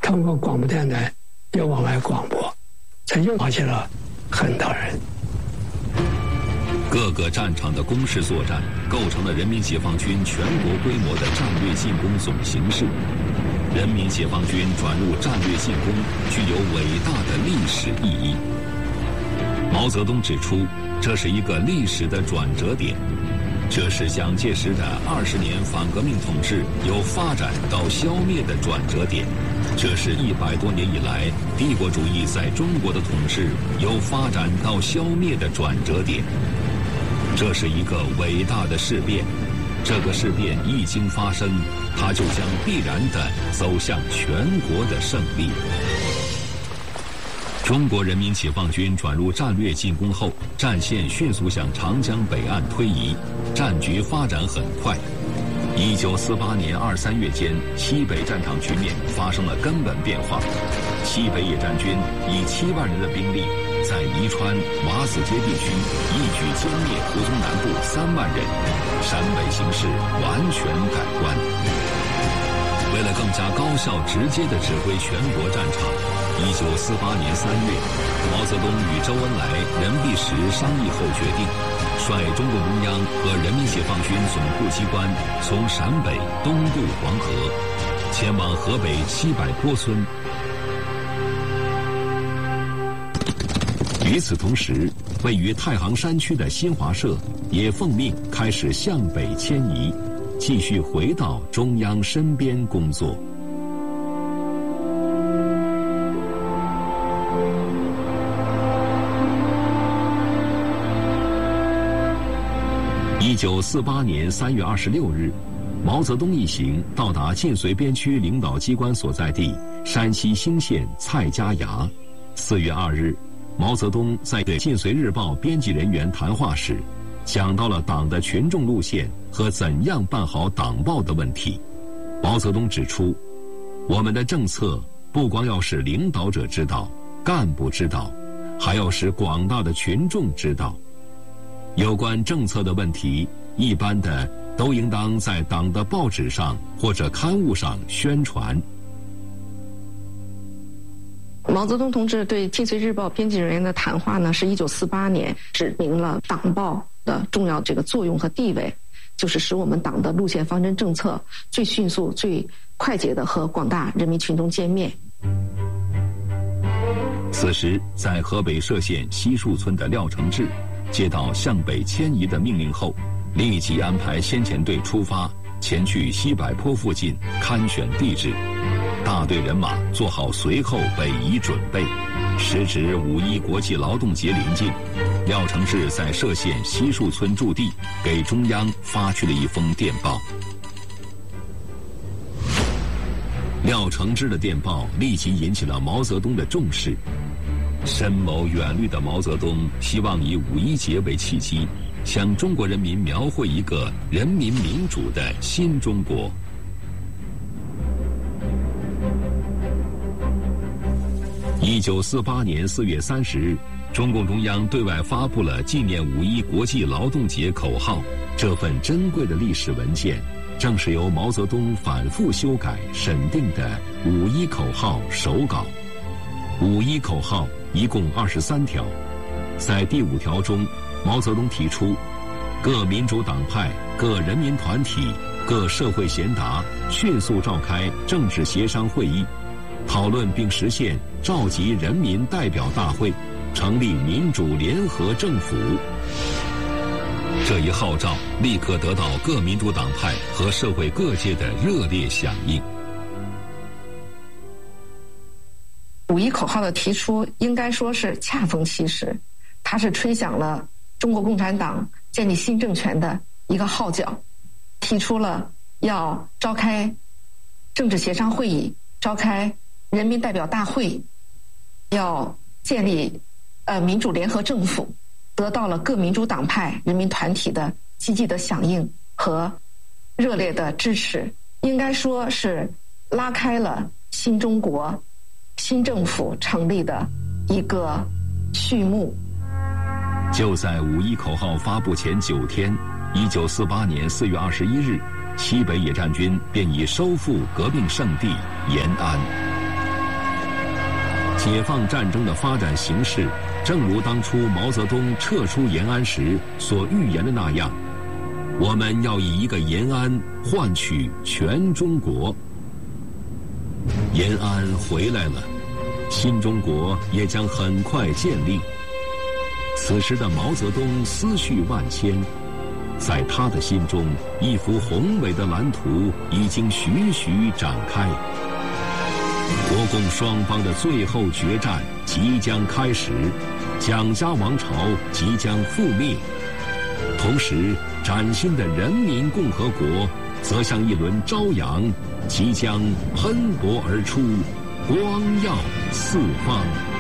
通过广播电台又往外广播，这又抛弃了很多人。 各个战场的攻势作战，构成了人民解放军全国规模的战略进攻总形势。人民解放军转入战略进攻，具有伟大的历史意义。毛泽东指出，这是一个历史的转折点，这是蒋介石的20年反革命统治由发展到消灭的转折点，这是100多年以来帝国主义在中国的统治由发展到消灭的转折点。这是一个伟大的事变，这个事变一经发生，它就将必然地走向全国的胜利。中国人民解放军转入战略进攻后，战线迅速向长江北岸推移，战局发展很快。1948年2、3月间，西北战场局面发生了根本变化。西北野战军以7万人的兵力，在宜川、瓦子街地区一举歼灭胡宗南部3万人，陕北形势完全改观。为了更加高效直接地指挥全国战场，1948年3月，毛泽东与周恩来、任弼时商议后决定，率中共中央和人民解放军总部机关从陕北东渡黄河，前往河北西柏坡村。与此同时，位于太行山区的新华社也奉命开始向北迁移，继续回到中央身边工作。1948年3月26日，毛泽东一行到达晋绥边区领导机关所在地山西兴县蔡家崖。4月2日，毛泽东在对《晋绥日报》编辑人员谈话时，讲到了党的群众路线和怎样办好党报的问题。毛泽东指出，我们的政策不光要使领导者知道、干部知道，还要使广大的群众知道。有关政策的问题，一般的都应当在党的报纸上或者刊物上宣传。 毛泽东同志对《晋绥日报》编辑人员的谈话呢，是1948年指明了党报的重要这个作用和地位，就是使我们党的路线方针政策最迅速、最快捷地和广大人民群众见面。 此时，在河北涉县西树村的廖承志接到向北迁移的命令后，立即安排先遣队出发，前去西柏坡附近勘选地质。大队人马做好随后北移准备。时值5·1国际劳动节临近，廖承志在涉县西树村驻地，给中央发去了一封电报。廖承志的电报立即引起了毛泽东的重视。深谋远虑的毛泽东希望以5·1节为契机，向中国人民描绘一个人民民主的新中国。1948年4月30日，中共中央对外发布了纪念5·1国际劳动节口号。这份珍贵的历史文件，正是由毛泽东反复修改审定的5·1口号手稿。5·1口号一共23条，在第5条中，毛泽东提出，各民主党派、各人民团体、各社会贤达迅速召开政治协商会议，讨论并实现召集人民代表大会，成立民主联合政府。这一号召立刻得到各民主党派和社会各界的热烈响应。 5·1口号的提出应该说是恰逢其时，它是吹响了中国共产党建立新政权的一个号角，提出了要召开政治协商会议，召开人民代表大会，要建立民主联合政府，得到了各民主党派、人民团体的积极的响应和热烈的支持，应该说是拉开了新中国新政府成立的一个序幕。 就在5·1口号发布前9天，1948年4月21日，西北野战军便已收复革命圣地延安。 解放战争的发展形势，正如当初毛泽东撤出延安时所预言的那样，我们要以一个延安换取全中国。延安回来了，新中国也将很快建立。此时的毛泽东思绪万千，在他的心中，一幅宏伟的蓝图已经徐徐展开。国共双方的最后决战即将开始，蒋家王朝即将覆灭，同时崭新的人民共和国则像一轮朝阳，即将喷薄而出，光耀四方。